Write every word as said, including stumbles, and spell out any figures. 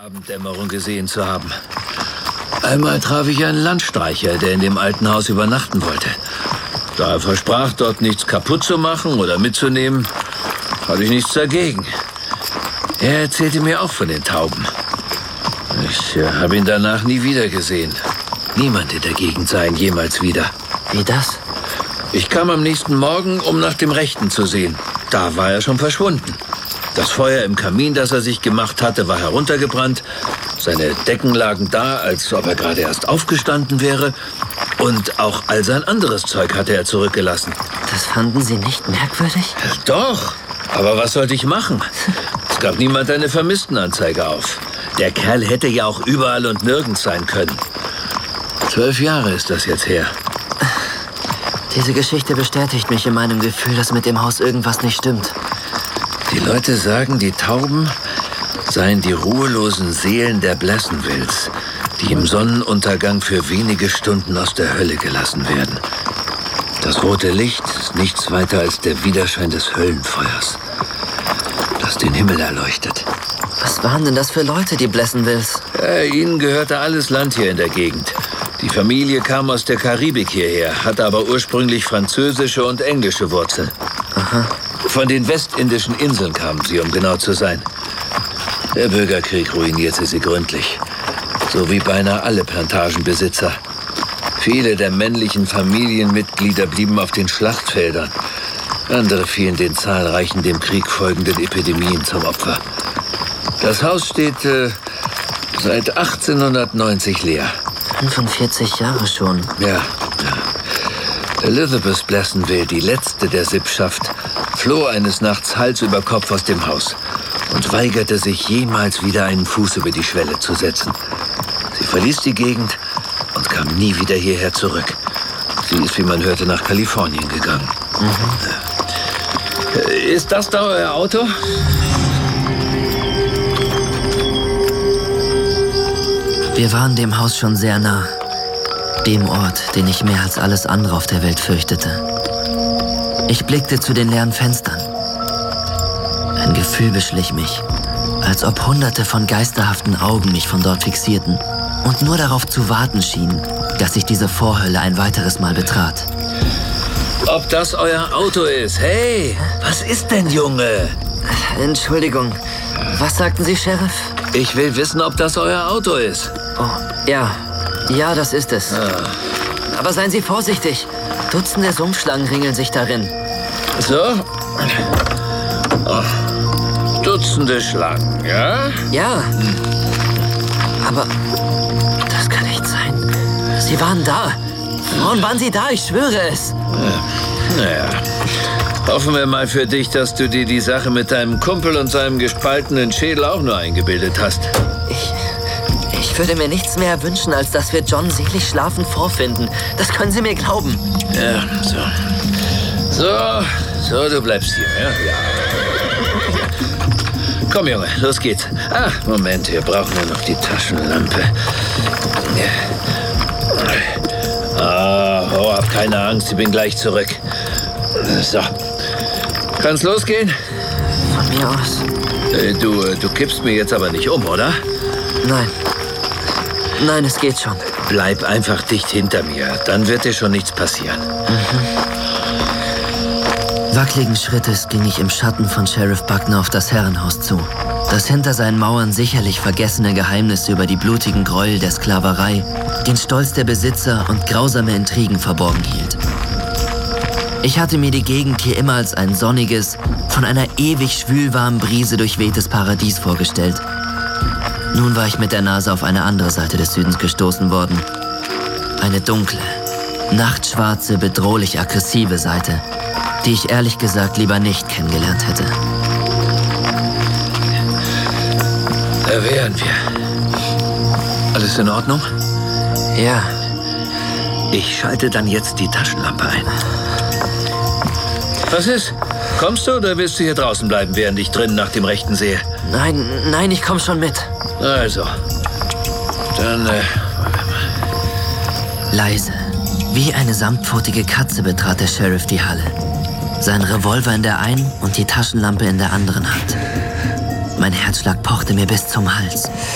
Abenddämmerung gesehen zu haben. Einmal traf ich einen Landstreicher, der in dem alten Haus übernachten wollte. Da er versprach, dort nichts kaputt zu machen oder mitzunehmen, hatte ich nichts dagegen. Er erzählte mir auch von den Tauben. Ich äh, habe ihn danach nie wieder gesehen. Niemand in der Gegend sah ihn jemals wieder. Wie das? Ich kam am nächsten Morgen, um nach dem Rechten zu sehen. Da war er schon verschwunden. Das Feuer im Kamin, das er sich gemacht hatte, war heruntergebrannt. Seine Decken lagen da, als ob er gerade erst aufgestanden wäre. Und auch all sein anderes Zeug hatte er zurückgelassen. Das fanden Sie nicht merkwürdig? Doch, aber was sollte ich machen? Es gab niemand eine Vermisstenanzeige auf. Der Kerl hätte ja auch überall und nirgends sein können. Zwölf Jahre ist das jetzt her. Diese Geschichte bestätigt mich in meinem Gefühl, dass mit dem Haus irgendwas nicht stimmt. Die Leute sagen, die Tauben seien die ruhelosen Seelen der Blessenwills, die im Sonnenuntergang für wenige Stunden aus der Hölle gelassen werden. Das rote Licht ist nichts weiter als der Widerschein des Höllenfeuers, das den Himmel erleuchtet. Was waren denn das für Leute, die Blessenwills? Ja, ihnen gehörte alles Land hier in der Gegend. Die Familie kam aus der Karibik hierher, hatte aber ursprünglich französische und englische Wurzeln. Aha. Von den westindischen Inseln kamen sie, um genau zu sein. Der Bürgerkrieg ruinierte sie gründlich. So wie beinahe alle Plantagenbesitzer. Viele der männlichen Familienmitglieder blieben auf den Schlachtfeldern. Andere fielen den zahlreichen dem Krieg folgenden Epidemien zum Opfer. Das Haus steht äh, seit achtzehnhundertneunzig leer. fünfundvierzig Jahre schon. Ja, ja. Elizabeth Blessenwill, die letzte der Sippschaft, floh eines Nachts Hals über Kopf aus dem Haus und weigerte sich, jemals wieder einen Fuß über die Schwelle zu setzen. Sie verließ die Gegend und kam nie wieder hierher zurück. Sie ist, wie man hörte, nach Kalifornien gegangen. Mhm. Ist das da euer Auto? Wir waren dem Haus schon sehr nah. Dem Ort, den ich mehr als alles andere auf der Welt fürchtete. Ich blickte zu den leeren Fenstern. Ein Gefühl beschlich mich, als ob hunderte von geisterhaften Augen mich von dort fixierten und nur darauf zu warten schienen, dass ich diese Vorhölle ein weiteres Mal betrat. Ob das euer Auto ist? Hey, was ist denn, Junge? Entschuldigung, was sagten Sie, Sheriff? Ich will wissen, ob das euer Auto ist. Oh, ja. Ja, das ist es. Ah. Aber seien Sie vorsichtig. Dutzende Sumpfschlangen ringeln sich darin. So? Oh. Dutzende Schlangen, ja? Ja. Hm. Aber das kann nicht sein. Sie waren da. Warum waren Sie da? Ich schwöre es. Naja. Hoffen wir mal für dich, dass du dir die Sache mit deinem Kumpel und seinem gespaltenen Schädel auch nur eingebildet hast. Ich... Ich würde mir nichts mehr wünschen, als dass wir John selig schlafend vorfinden. Das können Sie mir glauben. Ja, so. So, so, du bleibst hier, ja? Ja. Komm, Junge, los geht's. Ah, Moment, wir brauchen ja noch die Taschenlampe. Ah, oh, hab keine Angst, ich bin gleich zurück. So. Kann's losgehen? Von mir aus. Äh, du, du kippst mir jetzt aber nicht um, oder? Nein. Nein, es geht schon. Bleib einfach dicht hinter mir, dann wird dir schon nichts passieren. Mhm. Wackeligen Schrittes ging ich im Schatten von Sheriff Buckner auf das Herrenhaus zu, das hinter seinen Mauern sicherlich vergessene Geheimnisse über die blutigen Gräuel der Sklaverei, den Stolz der Besitzer und grausame Intrigen verborgen hielt. Ich hatte mir die Gegend hier immer als ein sonniges, von einer ewig schwülwarmen Brise durchwehtes Paradies vorgestellt. Nun war ich mit der Nase auf eine andere Seite des Südens gestoßen worden. Eine dunkle, nachtschwarze, bedrohlich aggressive Seite, die ich ehrlich gesagt lieber nicht kennengelernt hätte. Da wären wir. Alles in Ordnung? Ja. Ich schalte dann jetzt die Taschenlampe ein. Was ist? Kommst du oder willst du hier draußen bleiben, während ich drinnen nach dem Rechten sehe? Nein, nein, ich komm schon mit. Also, dann, äh... Leise, wie eine samtpfotige Katze betrat der Sheriff die Halle. Sein Revolver in der einen und die Taschenlampe in der anderen Hand. Mein Herzschlag pochte mir bis zum Hals.